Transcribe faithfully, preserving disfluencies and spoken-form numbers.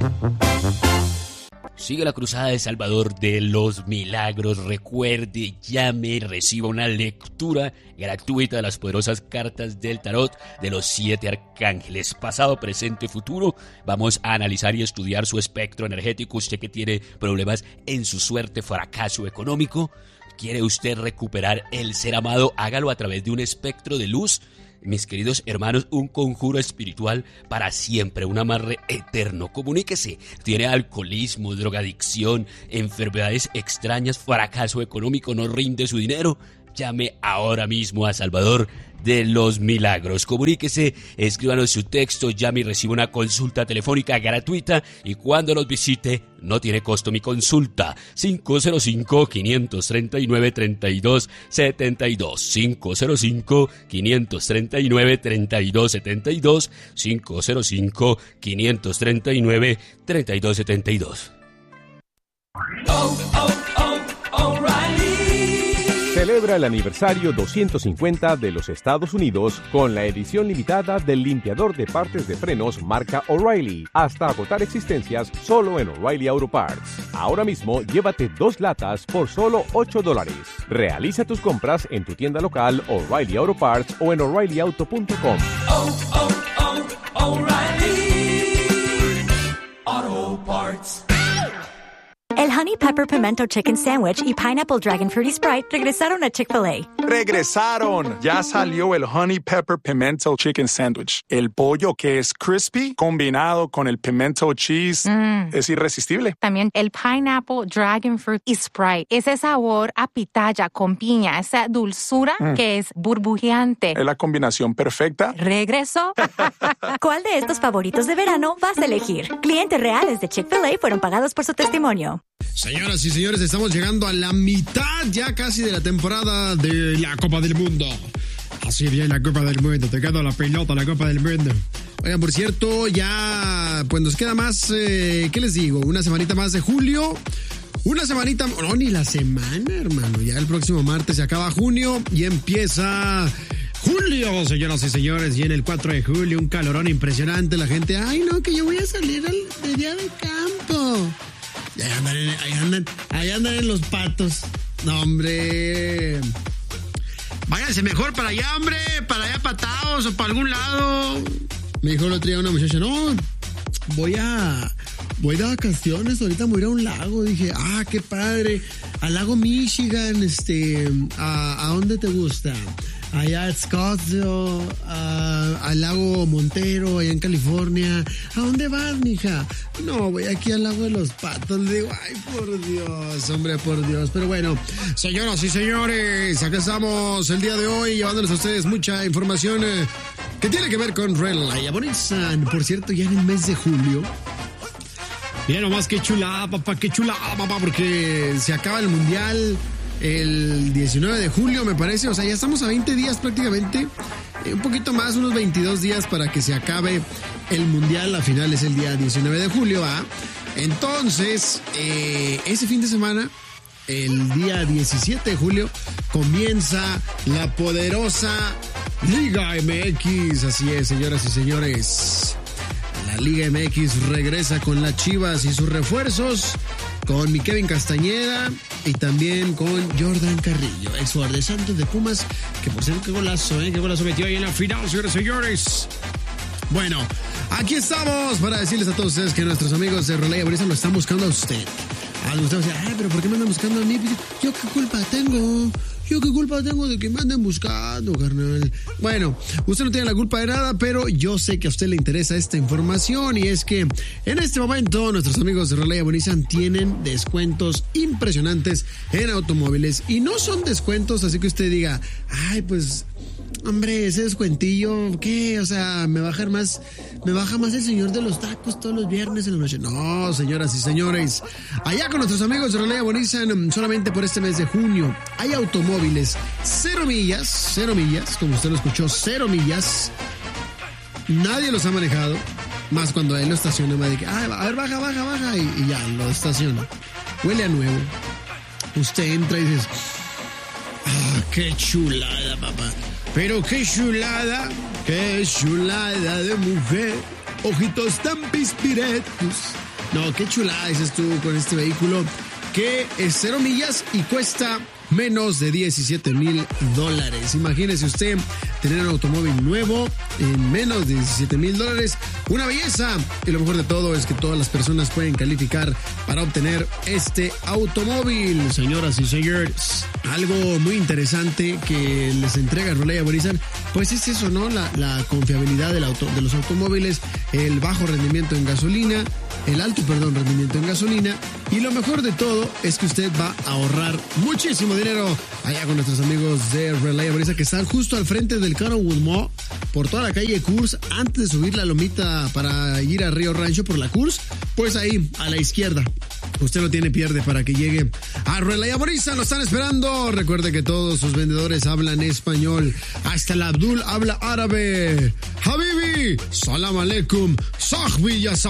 Sigue la cruzada de Salvador de los Milagros. Recuerde, llame y reciba una lectura gratuita de las poderosas cartas del tarot de los siete arcángeles. Pasado, presente, futuro. Vamos a analizar y estudiar su espectro energético. Usted que tiene problemas en su suerte, fracaso económico. ¿Quiere usted recuperar el ser amado? Hágalo a través de un espectro de luz. Mis queridos hermanos, un conjuro espiritual para siempre, un amarre eterno. Comuníquese. Tiene alcoholismo, drogadicción, enfermedades extrañas, fracaso económico, no rinde su dinero. Llame ahora mismo a Salvador de los Milagros. Comuníquese, escríbanos su texto, llame y reciba una consulta telefónica gratuita. Y cuando los visite, no tiene costo mi consulta. cinco cero cinco, cinco tres nueve, tres dos siete dos. cinco cero cinco, cinco tres nueve, tres dos siete dos. cinco cero cinco, cinco tres nueve, tres dos siete dos. Oh, oh, oh, O'Reilly. Celebra el aniversario doscientos cincuenta de los Estados Unidos con la edición limitada del limpiador de partes de frenos marca O'Reilly, hasta agotar existencias solo en O'Reilly Auto Parts. Ahora mismo llévate dos latas por solo ocho dólares. Realiza tus compras en tu tienda local O'Reilly Auto Parts o en O'Reilly Auto punto com. Oh, oh, oh, O'Reilly Auto Parts. El Honey Pepper Pimento Chicken Sandwich y Pineapple Dragon Fruity Sprite regresaron a Chick-fil-A. ¡Regresaron! Ya salió el Honey Pepper Pimento Chicken Sandwich. El pollo que es crispy, combinado con el pimento cheese, mm. es irresistible. También el Pineapple Dragon Fruit y Sprite. Ese sabor a pitaya con piña, esa dulzura mm. que es burbujeante. Es la combinación perfecta. ¿Regresó? ¿Cuál de estos favoritos de verano vas a elegir? Clientes reales de Chick-fil-A fueron pagados por su testimonio. Señoras y señores, estamos llegando a la mitad ya casi de la temporada de la Copa del Mundo. Así bien, la Copa del Mundo, te queda la pelota, la Copa del Mundo. Oigan, por cierto, ya pues nos queda más, eh, ¿qué les digo? Una semanita más de julio. Una semanita, no, ni la semana, hermano. Ya el próximo martes se acaba junio y empieza julio, señoras y señores. Y en el cuatro de julio, un calorón impresionante. La gente, ay no, que yo voy a salir al, de día de campo. Y ahí andan, ahí andan, ahí andan en los patos. No, hombre. Váyanse mejor para allá, hombre. Para allá, para Taos o para algún lado. Me dijo el otro día una muchacha, no, voy a... Voy de vacaciones, ahorita me voy a ir a un lago. Dije, ah, qué padre. Al lago Michigan, este... ¿A, a dónde te gusta? Allá a Scottsdale, a, al lago Montero, allá en California. ¿A dónde vas, mija? No, voy aquí al lago de los Patos. Le digo, ay, por Dios, hombre, por Dios. Pero bueno, señoras y señores, acá estamos el día de hoy llevándoles a ustedes mucha información eh, que tiene que ver con Relay Abonitzan. Por cierto, ya en el mes de julio. Mira nomás qué chulada, papá, qué chulada, papá, porque se acaba el Mundial el diecinueve de julio, me parece. O sea, ya estamos a veinte días prácticamente. Eh, un poquito más, unos veintidós días para que se acabe el Mundial. La final es el día diecinueve de julio, ¿ah? Entonces, eh, ese fin de semana, el día diecisiete de julio, comienza la poderosa Liga M X. Así es, señoras y señores. La Liga M X regresa con las Chivas y sus refuerzos, con mi Kevin Castañeda y también con Jordan Carrillo, ex jugador de Santos de Pumas, que por cierto, qué golazo, ¿eh? Qué golazo metió ahí en la final, señores y señores. Bueno, aquí estamos para decirles a todos ustedes que nuestros amigos de Relay Abonitzan lo están buscando a usted. A usted dice, ay, pero ¿por qué me andan buscando a mí? Yo qué culpa tengo. Yo qué culpa tengo de que me anden buscando, carnal. Bueno, usted no tiene la culpa de nada, pero yo sé que a usted le interesa esta información, y es que en este momento nuestros amigos de Relay Abonitzan tienen descuentos impresionantes en automóviles, y no son descuentos así que usted diga, ay, pues, hombre, ese descuentillo, ¿qué? O sea, me baja más, me baja más el señor de los tacos todos los viernes en la noche. No, señoras y señores, allá con nuestros amigos de Relay Abonitzan, solamente por este mes de junio, hay automóviles cero millas, cero millas, como usted lo escuchó, cero millas. Nadie los ha manejado, más cuando él lo estaciona, va de que, ah, a ver, baja, baja, baja, y, y ya, lo estaciona. Huele a nuevo. Usted entra y dice, ah, qué chulada, papá. Pero qué chulada, qué chulada de mujer. Ojitos tan pispiretos, No, qué chulada dices tú con este vehículo que es cero millas y cuesta menos de diecisiete mil dólares. Imagínese usted tener un automóvil nuevo en menos de diecisiete mil dólares. Una belleza. Y lo mejor de todo es que todas las personas pueden calificar para obtener este automóvil. Señoras y señores, algo muy interesante que les entrega Reliable Nissan, pues es eso, ¿no? La, la confiabilidad del auto, de los automóviles, el bajo rendimiento en gasolina, el alto, perdón, rendimiento en gasolina. Y lo mejor de todo es que usted va a ahorrar muchísimo dinero allá con nuestros amigos de Reliable Nissan, que están justo al frente del Cottonwood Mall, por toda la calle Coors, antes de subir la lomita para ir a Río Rancho por la Coors, pues ahí, a la izquierda. Usted no tiene pierde para que llegue a Reliable Nissan, lo están esperando. Recuerde que todos sus vendedores hablan español. Hasta el Abdul habla árabe. Habibi, salam aleikum, sahbi ya